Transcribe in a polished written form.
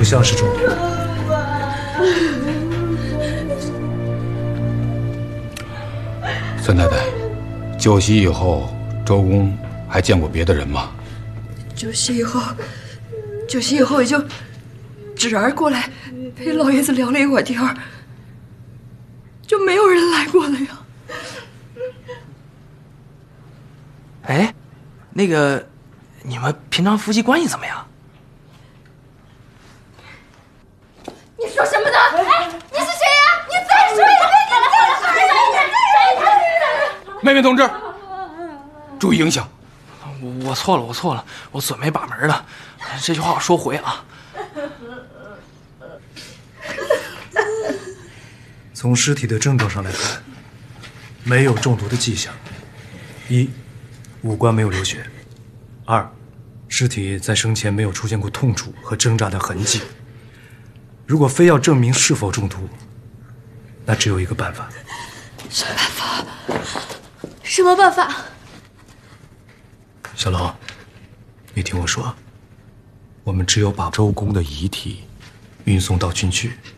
像是中毒。 孙太太，酒席以后，周公还见过别的人吗？ 酒席以后也就芷儿过来陪老爷子聊了一会儿天儿，就没有人来过了呀。 哎，那个，你们平常夫妻关系怎么样？ 你说什么呢？哎，你是谁呀？你再说一遍！你再说一遍！ 妹妹同志，注意影响。 我错了，我嘴没把门的，这句话我收回啊。 从尸体的症状上来看，没有中毒的迹象。一，五官没有流血；二，尸体在生前没有出现过痛楚和挣扎的痕迹。如果非要证明是否中毒，那只有一个办法。 什么办法？ 什么办法？ 小龙，你听我说，我们只有把周公的遗体运送到军区，